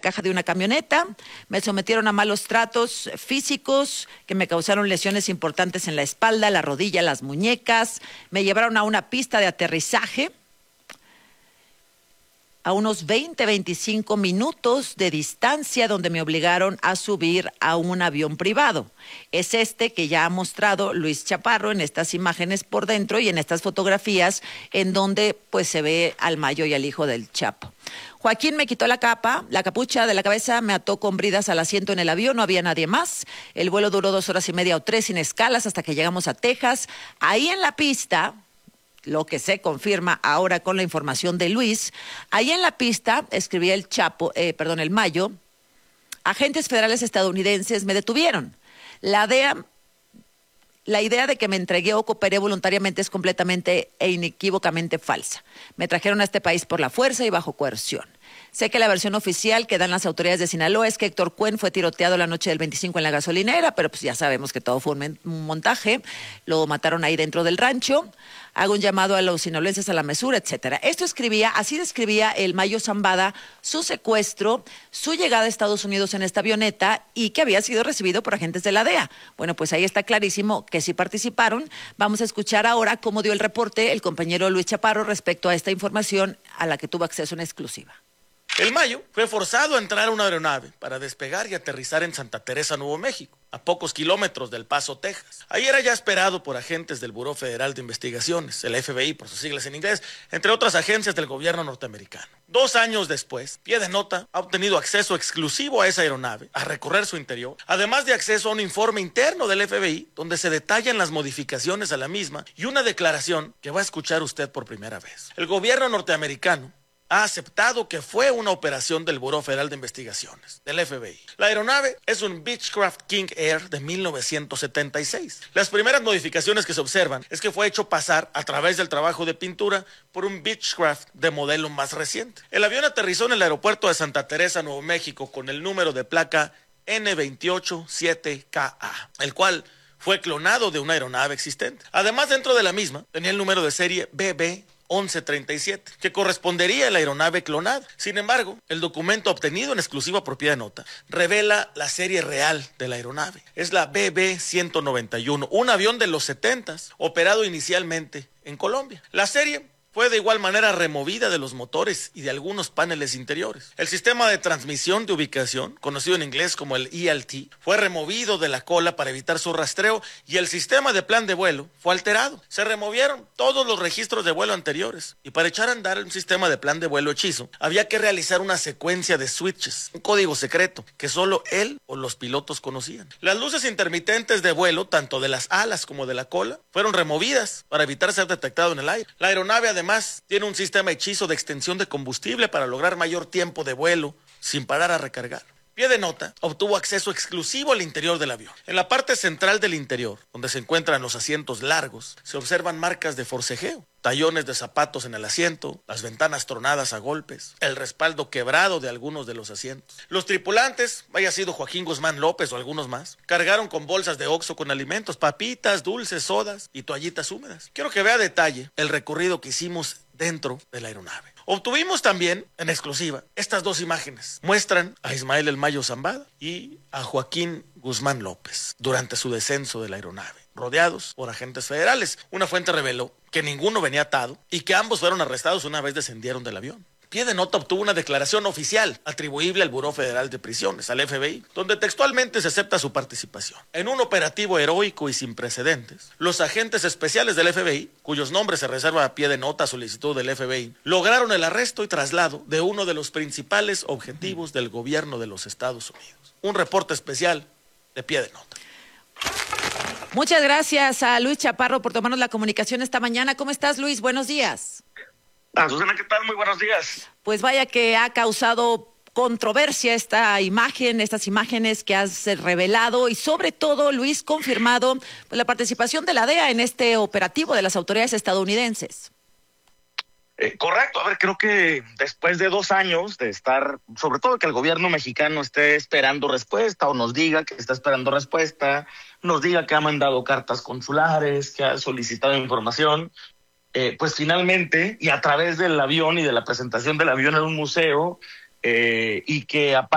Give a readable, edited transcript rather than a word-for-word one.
caja de una camioneta, me sometieron a malos tratos físicos que me causaron lesiones importantes en la espalda, la rodilla, las muñecas, me llevaron a una pista de aterrizaje a unos 25 minutos de distancia donde me obligaron a subir a un avión privado. Es este que ya ha mostrado Luis Chaparro en estas imágenes por dentro y en estas fotografías en donde pues se ve al Mayo y al hijo del Chapo. Joaquín me quitó la capucha de la cabeza, me ató con bridas al asiento en el avión, no había nadie más. El vuelo duró 2 horas y media o 3 sin escalas hasta que llegamos a Texas. Ahí en la pista, lo que se confirma ahora con la información de Luis, ahí en la pista escribía el Mayo, agentes federales estadounidenses me detuvieron. La idea de que me entregué o cooperé voluntariamente es completamente e inequívocamente falsa. Me trajeron a este país por la fuerza y bajo coerción. Sé que la versión oficial que dan las autoridades de Sinaloa es que Héctor Cuen fue tiroteado la noche del 25 en la gasolinera, pero pues ya sabemos que todo fue un montaje. Lo mataron ahí dentro del rancho. Hago un llamado a los sinaloenses a la mesura, etcétera. Así describía el Mayo Zambada su secuestro, su llegada a Estados Unidos en esta avioneta y que había sido recibido por agentes de la DEA. Bueno, pues ahí está clarísimo que sí participaron. Vamos a escuchar ahora cómo dio el reporte el compañero Luis Chaparro respecto a esta información a la que tuvo acceso en exclusiva. El Mayo fue forzado a entrar a una aeronave para despegar y aterrizar en Santa Teresa, Nuevo México, a pocos kilómetros del Paso, Texas. Ahí era ya esperado por agentes del Buró Federal de Investigaciones, el FBI por sus siglas en inglés, entre otras agencias del gobierno norteamericano. 2 años después, Pie de Nota ha obtenido acceso exclusivo a esa aeronave, a recorrer su interior, además de acceso a un informe interno del FBI, donde se detallan las modificaciones a la misma y una declaración que va a escuchar usted por primera vez. El gobierno norteamericano ha aceptado que fue una operación del Buró Federal de Investigaciones, del FBI. La aeronave es un Beechcraft King Air de 1976. Las primeras modificaciones que se observan es que fue hecho pasar a través del trabajo de pintura por un Beechcraft de modelo más reciente. El avión aterrizó en el aeropuerto de Santa Teresa, Nuevo México, con el número de placa N287KA, el cual fue clonado de una aeronave existente. Además, dentro de la misma, tenía el número de serie BB1137, que correspondería a la aeronave clonada. Sin embargo, el documento obtenido en exclusiva por Pie de Nota revela la serie real de la aeronave. Es la BB191, un avión de los 70s, operado inicialmente en Colombia. La serie fue de igual manera removida de los motores y de algunos paneles interiores. El sistema de transmisión de ubicación, conocido en inglés como el ELT, fue removido de la cola para evitar su rastreo y el sistema de plan de vuelo fue alterado. Se removieron todos los registros de vuelo anteriores y para echar a andar un sistema de plan de vuelo hechizo, había que realizar una secuencia de switches, un código secreto que solo él o los pilotos conocían. Las luces intermitentes de vuelo, tanto de las alas como de la cola, fueron removidas para evitar ser detectado en el aire. La aeronave además tiene un sistema hechizo de extensión de combustible para lograr mayor tiempo de vuelo sin parar a recargar. Pie de Nota obtuvo acceso exclusivo al interior del avión. En la parte central del interior, donde se encuentran los asientos largos, se observan marcas de forcejeo, tallones de zapatos en el asiento, las ventanas tronadas a golpes, el respaldo quebrado de algunos de los asientos. Los tripulantes, haya sido Joaquín Guzmán López o algunos más, cargaron con bolsas de Oxxo con alimentos, papitas, dulces, sodas y toallitas húmedas. Quiero que vea a detalle el recorrido que hicimos dentro de la aeronave. Obtuvimos también, en exclusiva, estas 2 imágenes. Muestran a Ismael El Mayo Zambada y a Joaquín Guzmán López durante su descenso de la aeronave, rodeados por agentes federales. Una fuente reveló que ninguno venía atado y que ambos fueron arrestados una vez descendieron del avión. Pie de Nota obtuvo una declaración oficial atribuible al Buró Federal de Prisiones, al FBI, donde textualmente se acepta su participación. En un operativo heroico y sin precedentes, los agentes especiales del FBI, cuyos nombres se reserva a Pie de Nota a solicitud del FBI, lograron el arresto y traslado de uno de los principales objetivos del gobierno de los Estados Unidos. Un reporte especial de Pie de Nota. Muchas gracias a Luis Chaparro por tomarnos la comunicación esta mañana. ¿Cómo estás, Luis? Buenos días. Susana, ¿qué tal? Muy buenos días. Pues vaya que ha causado controversia estas imágenes que has revelado y sobre todo, Luis, confirmado pues, la participación de la DEA en este operativo de las autoridades estadounidenses. Correcto, a ver, creo que después de 2 años de estar, sobre todo que el gobierno mexicano esté esperando respuesta o nos diga que está esperando respuesta, nos diga que ha mandado cartas consulares, que ha solicitado información, pues finalmente, y a través del avión y de la presentación del avión en un museo, y que aparte